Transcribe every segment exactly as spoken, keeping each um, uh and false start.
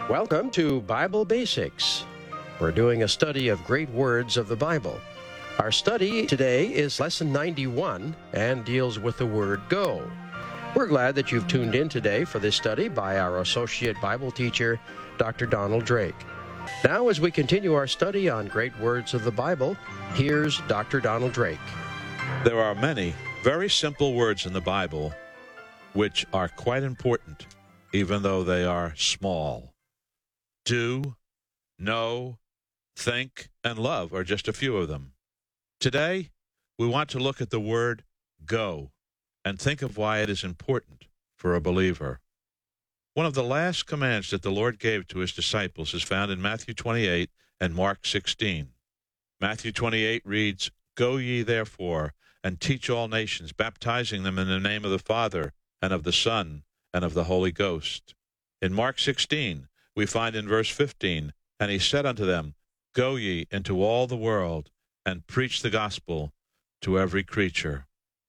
Welcome to Bible Basics. We're doing a study of great words of the Bible. Our study today is Lesson ninety-one and deals with the word go. We're glad that you've tuned in today for this study by our Associate Bible Teacher, Doctor Donald Drake. Now, as we continue our study on great words of the Bible, here's Doctor Donald Drake. There are many very simple words in the Bible which are quite important, even though they are small. Do, know, think, and love are just a few of them. Today, we want to look at the word go and think of why it is important for a believer. One of the last commands that the Lord gave to his disciples is found in Matthew twenty-eight and Mark sixteen. Matthew twenty-eight reads, "Go ye therefore, and teach all nations, baptizing them in the name of the Father, and of the Son, and of the Holy Ghost." In Mark sixteen, we find in verse fifteen, "And he said unto them, Go ye into all the world, and preach the gospel to every creature."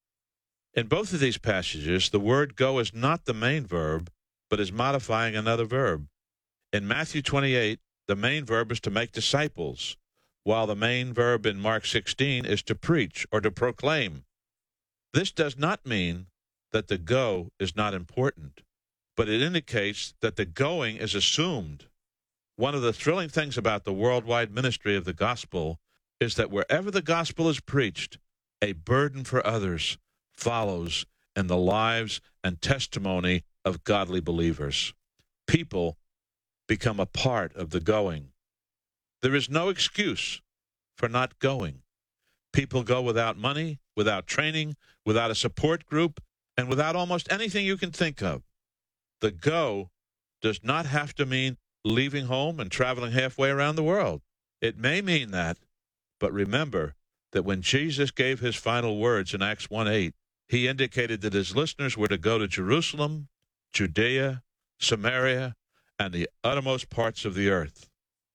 In both of these passages, the word go is not the main verb, but is modifying another verb. In Matthew twenty-eight, the main verb is to make disciples, while the main verb in Mark sixteen is to preach or to proclaim. This does not mean that the go is not important, but it indicates that the going is assumed. One of the thrilling things about the worldwide ministry of the gospel is that wherever the gospel is preached, a burden for others follows in the lives and testimony of godly believers. People become a part of the going. There is no excuse for not going. People go without money, without training, without a support group, and without almost anything you can think of. The go does not have to mean leaving home and traveling halfway around the world. It may mean that, but remember that when Jesus gave his final words in Acts one eight, he indicated that his listeners were to go to Jerusalem, Judea, Samaria, and the uttermost parts of the earth.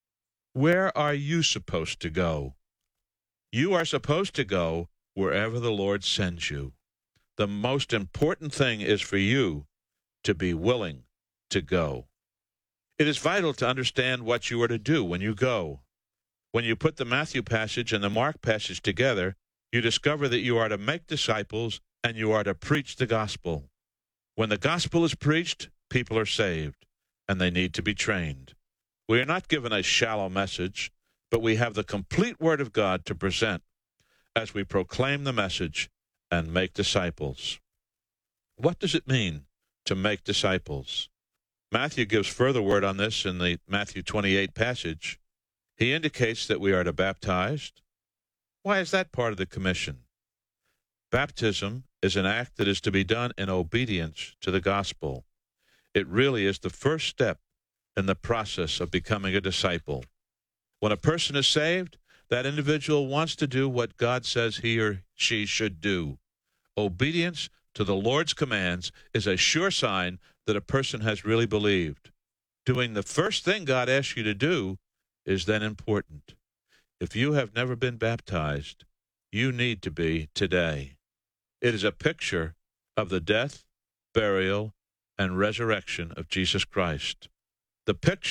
Where are you supposed to go? You are supposed to go wherever the Lord sends you. The most important thing is for you to be willing to go. It is vital to understand what you are to do when you go. When you put the Matthew passage and the Mark passage together, you discover that you are to make disciples and you are to preach the gospel. When the gospel is preached, people are saved, and they need to be trained. We are not given a shallow message, but we have the complete Word of God to present as we proclaim the message and make disciples. What does it mean to make disciples? Matthew gives further word on this in the Matthew twenty-eight passage. He indicates that we are to baptize. Why is that part of the commission? Baptism is an act that is to be done in obedience to the gospel. It really is the first step in the process of becoming a disciple. When a person is saved, that individual wants to do what God says he or she should do. Obedience to the Lord's commands is a sure sign that a person has really believed. Doing the first thing God asks you to do is then important. If you have never been baptized, you need to be today. It is a picture of the death, burial, and resurrection of Jesus Christ. The picture